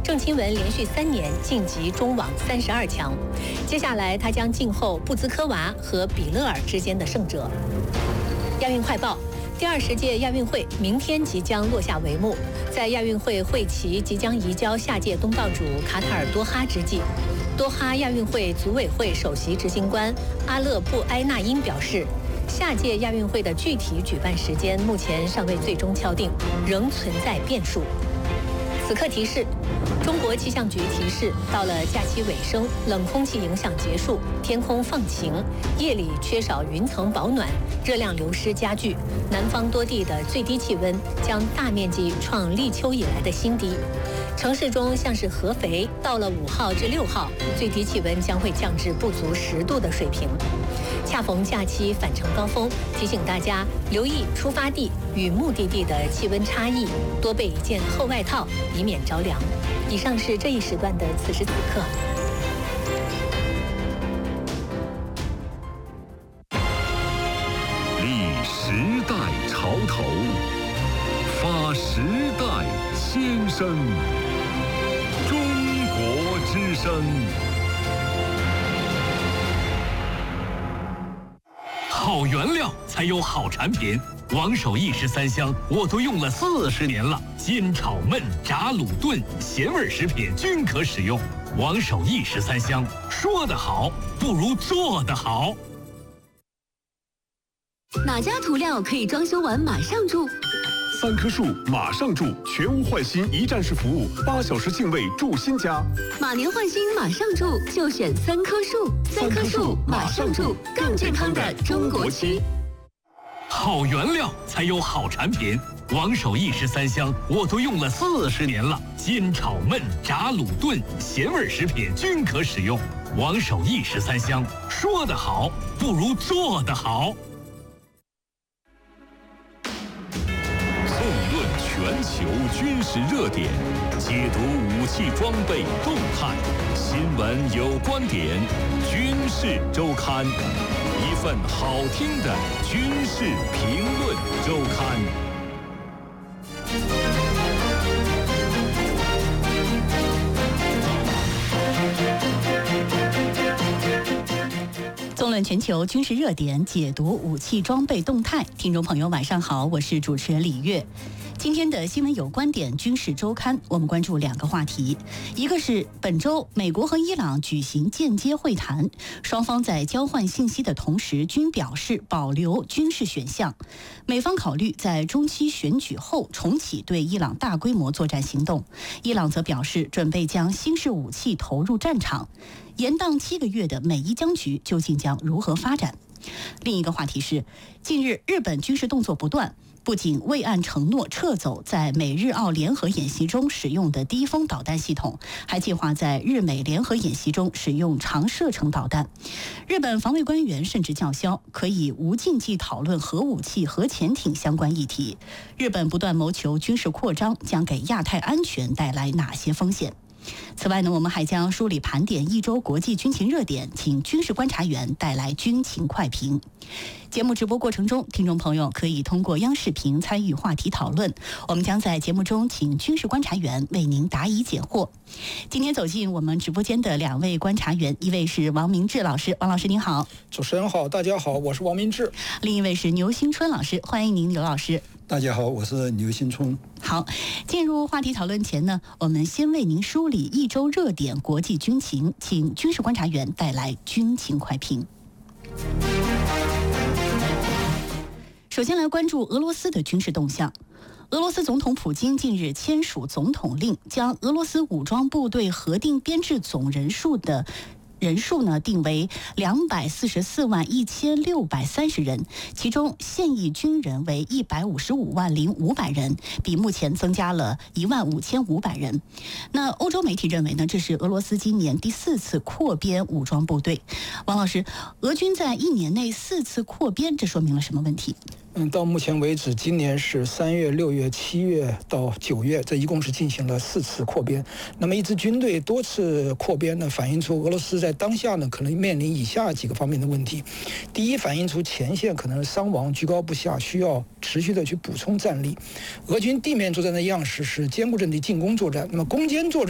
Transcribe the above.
郑钦文连续3年晋级中网32强。接下来他将静候布兹科娃和比勒尔之间的胜者。亚运快报。第20届亚运会明天即将落下帷幕，在亚运会会旗即将移交下届东道主卡塔尔多哈之际，多哈亚运会组委会首席执行官阿勒布埃纳因表示，下届亚运会的具体举办时间目前尚未最终敲定，仍存在变数。此刻提示：中国气象局提示，到了假期尾声，冷空气影响结束，天空放晴，夜里缺少云层保暖，热量流失加剧，南方多地的最低气温将大面积创立秋以来的新低。城市中像是合肥，到了5号至6号，最低气温将会降至不足10度的水平。恰逢假期返程高峰，提醒大家留意出发地与目的地的气温差异，多备一件厚外套，以免着凉。以上是这一时段的此时此刻。 立时代潮头，发时代先声。中国之声。 好原料才有好产品。王守义13香我都用了40年了，煎炒焖炸卤炖咸味食品均可使用。王守义13香，说得好不如做得好。 哪家涂料可以装修完马上住 ？3棵树马上住，全屋换新一站式服务，8小时净位住新家。 马年换新马上住，就选3棵树。3棵树马上住，更健康的中国区。 好原料才有好产品。王守义13香我都用了40年了，煎炒焖炸卤炖咸味食品均可使用。王守义13香，说得好不如做得好。 全球军事热点，解读武器装备动态，新闻有观点，军事周刊，一份好听的军事评论周刊。 纵论全球军事热点，解读武器装备动态。听众朋友晚上好，我是主持人李月。今天的新闻有观点军事周刊，我们关注2个话题，一个是本周美国和伊朗举行间接会谈，双方在交换信息的同时均表示保留军事选项。美方考虑在中期选举后重启对伊朗大规模作战行动，伊朗则表示准备将新式武器投入战场。延宕7个月的美伊僵局究竟将如何发展？另一个话题是，近日日本军事动作不断，不仅未按承诺撤走在美日澳联合演习中使用的低风导弹系统，还计划在日美联合演习中使用长射程导弹。日本防卫官员甚至叫嚣，可以无禁忌讨论核武器、核潜艇相关议题。日本不断谋求军事扩张，将给亚太安全带来哪些风险？此外呢，我们还将梳理盘点一周国际军情热点，请军事观察员带来军情快评。节目直播过程中，听众朋友可以通过央视频参与话题讨论，我们将在节目中请军事观察员为您答疑解惑。今天走进我们直播间的2位观察员，一位是王明志老师，王老师您好。 主持人好，大家好，我是王明志。 另一位是牛新春老师，欢迎您，牛老师。 大家好，我是牛新春。 好，进入话题讨论前呢，我们先为您梳理一周热点国际军情，请军事观察员带来军情快评。首先来关注俄罗斯的军事动向。俄罗斯总统普京近日签署总统令，将俄罗斯武装部队核定编制总人数呢定为244万1630人，其中现役军人为155万0500人，比目前增加了15500人。那欧洲媒体认为呢，这是俄罗斯今年第4次扩编武装部队。王老师，俄军在1年内4次扩编，这说明了什么问题？ 到目前为止，今年是3月、6月、7月到9月，这一共是进行了4次扩编。那么一支军队多次扩编呢，反映出俄罗斯在当下呢可能面临以下几个方面的问题。第一，反映出前线可能伤亡居高不下，需要持续的去补充战力。俄军地面作战的样式是兼顾阵地进攻作战，那么攻坚作战